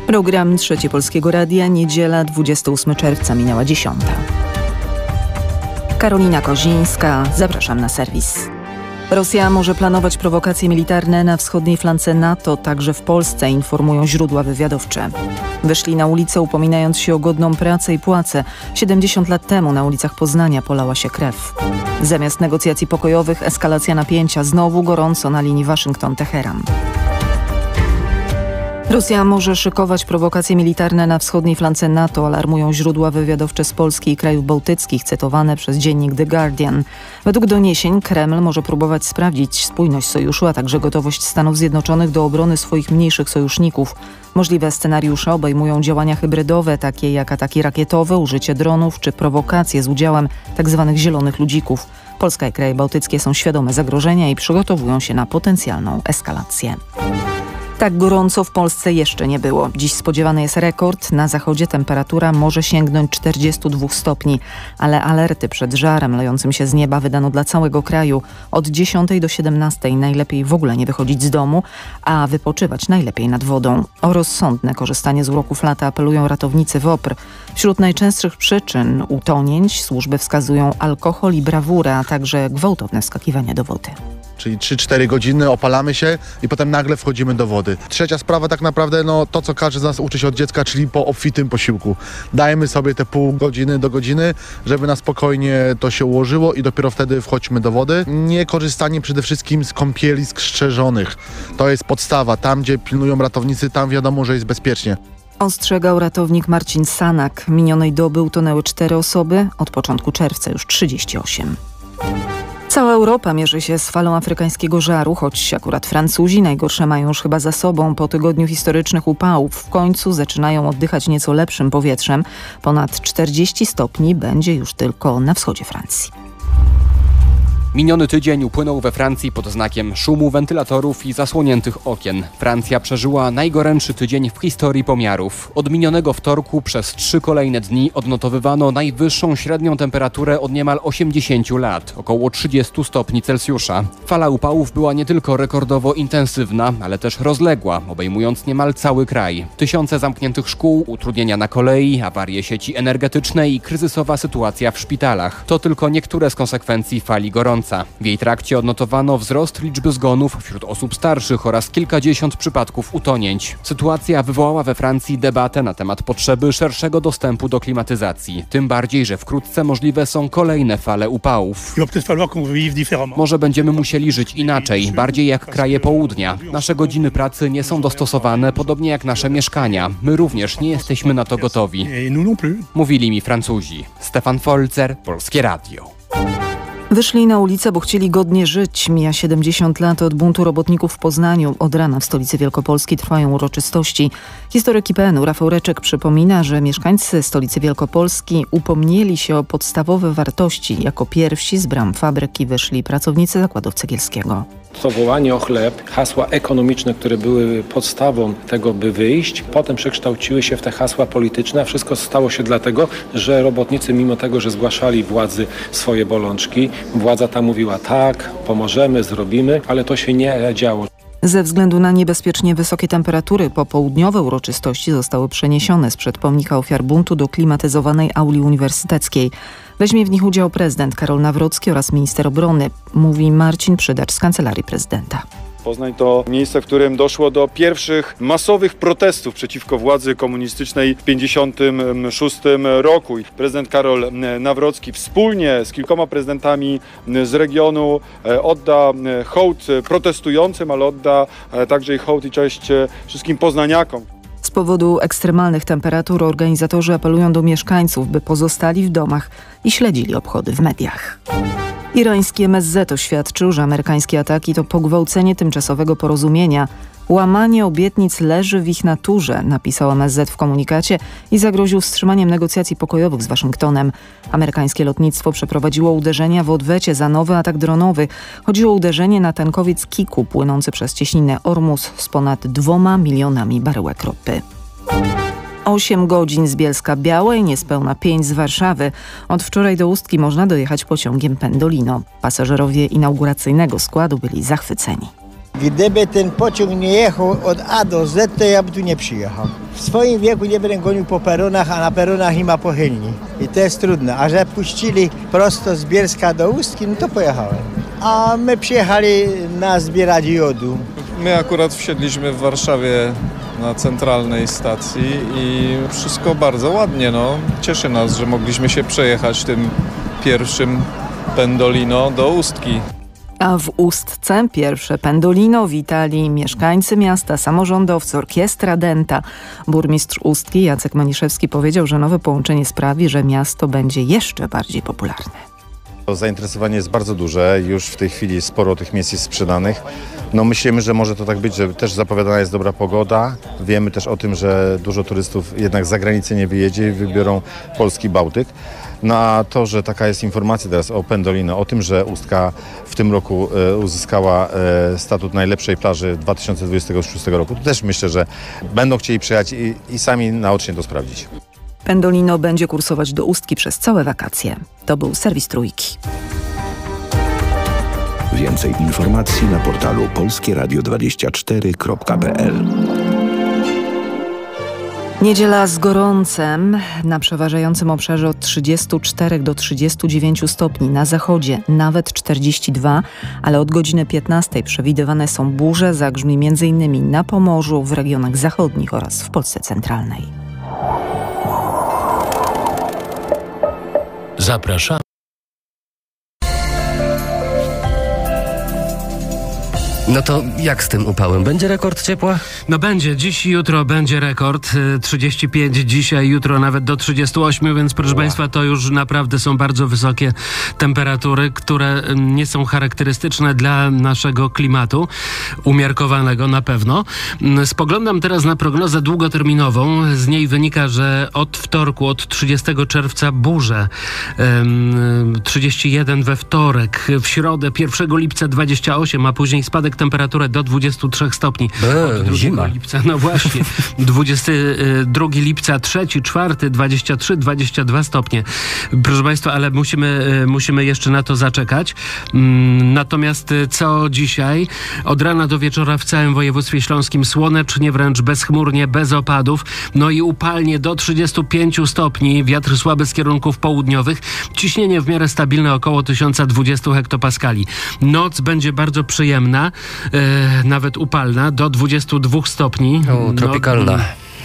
Program Trzecie Polskiego Radia, niedziela 28 czerwca, minęła 10. Karolina Kozińska, zapraszam na serwis. Rosja może planować prowokacje militarne na wschodniej flance NATO, także w Polsce, informują źródła wywiadowcze. Wyszli na ulicę, upominając się o godną pracę i płacę. 70 lat temu na ulicach Poznania polała się krew. Zamiast negocjacji pokojowych eskalacja napięcia, znowu gorąco na linii Waszyngton-Teheran. Rosja może szykować prowokacje militarne na wschodniej flance NATO, alarmują źródła wywiadowcze z Polski i krajów bałtyckich, cytowane przez dziennik The Guardian. Według doniesień Kreml może próbować sprawdzić spójność sojuszu, a także gotowość Stanów Zjednoczonych do obrony swoich mniejszych sojuszników. Możliwe scenariusze obejmują działania hybrydowe, takie jak ataki rakietowe, użycie dronów czy prowokacje z udziałem tzw. zielonych ludzików. Polska i kraje bałtyckie są świadome zagrożenia i przygotowują się na potencjalną eskalację. Tak gorąco w Polsce jeszcze nie było. Dziś spodziewany jest rekord. Na zachodzie temperatura może sięgnąć 42 stopni, ale alerty przed żarem lejącym się z nieba wydano dla całego kraju. Od 10 do 17 najlepiej w ogóle nie wychodzić z domu, a wypoczywać najlepiej nad wodą. O rozsądne korzystanie z uroków lata apelują ratownicy WOPR. Wśród najczęstszych przyczyn utonięć służby wskazują alkohol i brawurę, a także gwałtowne wskakiwanie do wody. Czyli 3-4 godziny opalamy się i potem nagle wchodzimy do wody. Trzecia sprawa tak naprawdę to, co każdy z nas uczy się od dziecka, czyli po obfitym posiłku. Dajemy sobie te pół godziny do godziny, żeby na spokojnie to się ułożyło i dopiero wtedy wchodźmy do wody. Nie korzystanie przede wszystkim z kąpieli strzeżonych. To jest podstawa. Tam, gdzie pilnują ratownicy, tam wiadomo, że jest bezpiecznie. Ostrzegał ratownik Marcin Sanak. Minionej doby utonęły 4 osoby, od początku czerwca już 38. Cała Europa mierzy się z falą afrykańskiego żaru, choć akurat Francuzi najgorsze mają już chyba za sobą. Po tygodniu historycznych upałów w końcu zaczynają oddychać nieco lepszym powietrzem. Ponad 40 stopni będzie już tylko na wschodzie Francji. Miniony tydzień upłynął we Francji pod znakiem szumu wentylatorów i zasłoniętych okien. Francja przeżyła najgorętszy tydzień w historii pomiarów. Od minionego wtorku przez 3 kolejne dni odnotowywano najwyższą średnią temperaturę od niemal 80 lat, około 30 stopni Celsjusza. Fala upałów była nie tylko rekordowo intensywna, ale też rozległa, obejmując niemal cały kraj. Tysiące zamkniętych szkół, utrudnienia na kolei, awarie sieci energetycznej i kryzysowa sytuacja w szpitalach. To tylko niektóre z konsekwencji fali gorącej. W jej trakcie odnotowano wzrost liczby zgonów wśród osób starszych oraz kilkadziesiąt przypadków utonięć. Sytuacja wywołała we Francji debatę na temat potrzeby szerszego dostępu do klimatyzacji. Tym bardziej, że wkrótce możliwe są kolejne fale upałów. Może będziemy musieli żyć inaczej, bardziej jak kraje południa. Nasze godziny pracy nie są dostosowane, podobnie jak nasze mieszkania. My również nie jesteśmy na to gotowi. Mówili mi Francuzi. Stefan Folzer, Polskie Radio. Wyszli na ulicę, bo chcieli godnie żyć. Mija 70 lat od buntu robotników w Poznaniu. Od rana w stolicy Wielkopolski trwają uroczystości. Historyk IPN-u Rafał Reczek przypomina, że mieszkańcy stolicy Wielkopolski upomnieli się o podstawowe wartości. Jako pierwsi z bram fabryki wyszli pracownicy zakładów Cegielskiego. To wołanie o chleb, hasła ekonomiczne, które były podstawą tego, by wyjść, potem przekształciły się w te hasła polityczne, a wszystko stało się dlatego, że robotnicy, mimo tego, że zgłaszali władzy swoje bolączki, władza ta mówiła tak, pomożemy, zrobimy, ale to się nie działo. Ze względu na niebezpiecznie wysokie temperatury popołudniowe uroczystości zostały przeniesione sprzed pomnika ofiar buntu do klimatyzowanej auli uniwersyteckiej. Weźmie w nich udział prezydent Karol Nawrocki oraz minister obrony, mówi Marcin Przydacz z Kancelarii Prezydenta. Poznań to miejsce, w którym doszło do pierwszych masowych protestów przeciwko władzy komunistycznej w 1956 roku. Prezydent Karol Nawrocki wspólnie z kilkoma prezydentami z regionu odda hołd protestującym, ale odda także i hołd i cześć wszystkim poznaniakom. Z powodu ekstremalnych temperatur organizatorzy apelują do mieszkańców, by pozostali w domach i śledzili obchody w mediach. Irański MSZ oświadczył, że amerykańskie ataki to pogwałcenie tymczasowego porozumienia. Łamanie obietnic leży w ich naturze, napisał MSZ w komunikacie i zagroził wstrzymaniem negocjacji pokojowych z Waszyngtonem. Amerykańskie lotnictwo przeprowadziło uderzenia w odwecie za nowy atak dronowy. Chodziło o uderzenie na tankowiec Kiku płynący przez cieśninę Ormus z ponad 2 milionami baryłek ropy. 8 godzin z Bielska-Białej, niespełna 5 z Warszawy. Od wczoraj do Ustki można dojechać pociągiem Pendolino. Pasażerowie inauguracyjnego składu byli zachwyceni. Gdyby ten pociąg nie jechał od A do Z, to ja bym tu nie przyjechał. W swoim wieku nie będę gonił po peronach, a na peronach nie ma pochylni. I to jest trudne. A że puścili prosto z Bielska do Ustki, no to pojechałem. A my przyjechali na zbierać jodu. My akurat wsiedliśmy w Warszawie na centralnej stacji i wszystko bardzo ładnie. No. Cieszy nas, że mogliśmy się przejechać tym pierwszym Pendolino do Ustki. A w Ustce pierwsze Pendolino witali mieszkańcy miasta, samorządowcy, orkiestra Denta. Burmistrz Ustki Jacek Maniszewski powiedział, że nowe połączenie sprawi, że miasto będzie jeszcze bardziej popularne. Zainteresowanie jest bardzo duże, już w tej chwili sporo tych miejsc jest sprzedanych. No myślimy, że może to tak być, że też zapowiadana jest dobra pogoda. Wiemy też o tym, że dużo turystów jednak z zagranicy nie wyjedzie i wybiorą polski Bałtyk. No a to, że taka jest informacja teraz o Pendolino, o tym, że Ustka w tym roku uzyskała statut najlepszej plaży 2026 roku, to też myślę, że będą chcieli przyjechać i sami naocznie to sprawdzić. Pendolino będzie kursować do Ustki przez całe wakacje. To był serwis Trójki. Więcej informacji na portalu polskieradio24.pl. Niedziela z gorącem na przeważającym obszarze od 34 do 39 stopni, na zachodzie nawet 42, ale od godziny 15 przewidywane są burze, zagrzmi m.in. na Pomorzu, w regionach zachodnich oraz w Polsce centralnej. Zapraszam. No to jak z tym upałem? Będzie rekord ciepła? No będzie. Dziś i jutro będzie rekord. 35 dzisiaj, jutro nawet do 38, więc proszę Państwa, to już naprawdę są bardzo wysokie temperatury, które nie są charakterystyczne dla naszego klimatu, umiarkowanego na pewno. Spoglądam teraz na prognozę długoterminową. Z niej wynika, że od wtorku, od 30 czerwca burze. 31 we wtorek, w środę 1 lipca 28, a później spadek temperaturę do 23 stopni. Od 2 lipca, no właśnie. 22 lipca, 3, 4, 23, 22 stopnie. Proszę Państwa, ale musimy jeszcze na to zaczekać. Natomiast co dzisiaj? Od rana do wieczora w całym województwie śląskim słonecznie, wręcz bezchmurnie, bez opadów. No i upalnie do 35 stopni. Wiatr słaby z kierunków południowych. Ciśnienie w miarę stabilne, około 1020 hektopaskali. Noc będzie bardzo przyjemna. Nawet upalna, do 22 stopni. Tropikalna.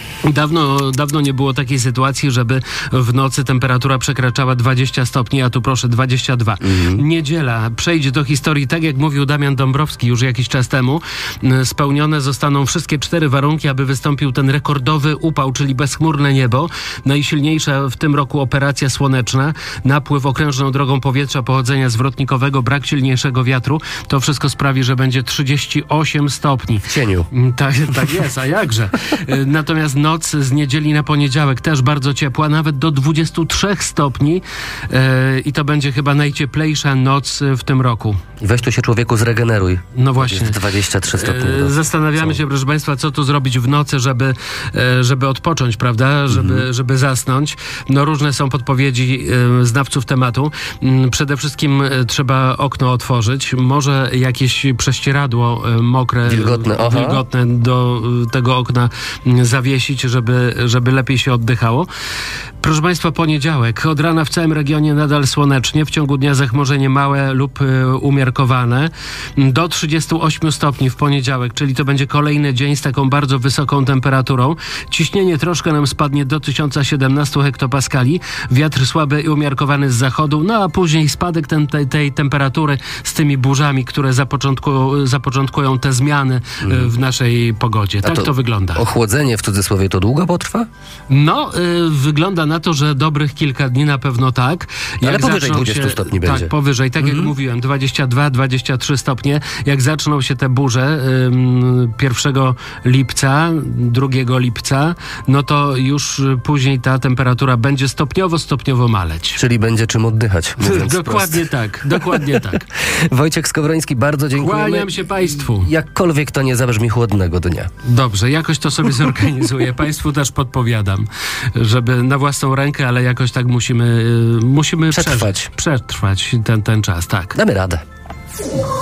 Dawno nie było takiej sytuacji, żeby w nocy temperatura przekraczała 20 stopni, a tu proszę 22. Niedziela przejdzie do historii, tak jak mówił Damian Dąbrowski już jakiś czas temu. Spełnione zostaną wszystkie 4 warunki, aby wystąpił ten rekordowy upał, czyli bezchmurne niebo. Najsilniejsza w tym roku operacja słoneczna, napływ okrężną drogą powietrza pochodzenia zwrotnikowego, brak silniejszego wiatru. To wszystko sprawi, że będzie 38 stopni. W cieniu. Tak jest, a jakże. Natomiast noc z niedzieli na poniedziałek też bardzo ciepła, nawet do 23 stopni i to będzie chyba najcieplejsza noc w tym roku. Weź tu się człowieku zregeneruj. No właśnie. Jest 23 stopni. Zastanawiamy się, proszę Państwa, co tu zrobić w nocy, żeby odpocząć, prawda? Żeby zasnąć. No różne są podpowiedzi znawców tematu. Przede wszystkim trzeba okno otworzyć. Może jakieś prześcieradło mokre, wilgotne do tego okna zawiesić, żeby lepiej się oddychało. Proszę Państwa, poniedziałek. Od rana w całym regionie nadal słonecznie. W ciągu dnia zachmurzenie małe lub umiarkowane. Do 38 stopni w poniedziałek, czyli to będzie kolejny dzień z taką bardzo wysoką temperaturą. Ciśnienie troszkę nam spadnie do 1017 hektopaskali. Wiatr słaby i umiarkowany z zachodu. No a później spadek tej temperatury z tymi burzami, które zapoczątkują te zmiany w naszej pogodzie. Tak to wygląda. Ochłodzenie w cudzysłowie to długo potrwa? No, wygląda na to, że dobrych kilka dni na pewno tak. Ale powyżej 20 stopni będzie. Tak, powyżej. Tak jak mówiłem, 22-23 stopnie. Jak zaczną się te burze 1 lipca, 2 lipca, no to już później ta temperatura będzie stopniowo maleć. Czyli będzie czym oddychać, mówiąc Dokładnie tak, dokładnie tak. Wojciech Skowroński, bardzo dziękujemy. Kłaniam się Państwu. Jakkolwiek to nie zabrzmi chłodnego dnia. Dobrze, jakoś to sobie zorganizuję. Państwu też podpowiadam, żeby na własną rękę, ale jakoś tak musimy przetrwać ten czas, tak. Damy radę.